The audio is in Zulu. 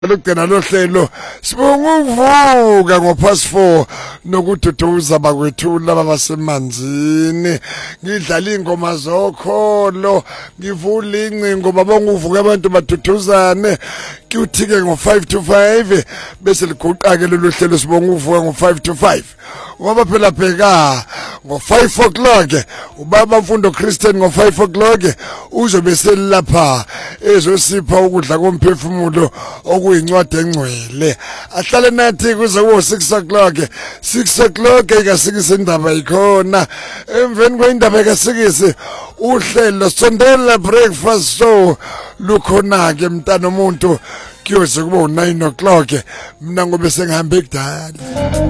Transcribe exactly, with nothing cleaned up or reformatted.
lokugcina lohlelo sibonga ukuvuka ngo past four nokududuza bakwethu laba basemanzini ngidlala ingoma zokholo ngivula incingo babonga uvuka abantu baduduzane kuthike ngo five to five bese liguqake lolu hlelo sibonga uvuka ngo five to five ngoba phela bheka ngo five o'clock ubaba Mfundo Christian ngo five o'clock uzobe selapha ezosipha ukudla komphefumulo okuyincwadi engcwele ahlale nathi kuze ku six o'clock six o'clock ikasikise indaba ikhona emveni kwendaba ikasikise uhlelo sondela breakfast show lukhona ke mntana umuntu kuyoze kuba nine o'clock mina ngobe sengihambe kudala.